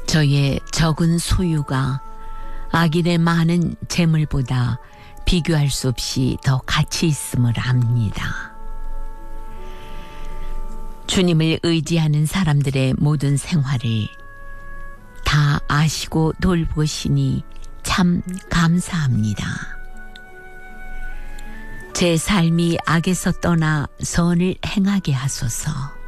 저의 적은 소유가 악인의 많은 재물보다 비교할 수 없이 더 가치 있음을 압니다. 주님을 의지하는 사람들의 모든 생활을 다 아시고 돌보시니 참 감사합니다. 제 삶이 악에서 떠나 선을 행하게 하소서.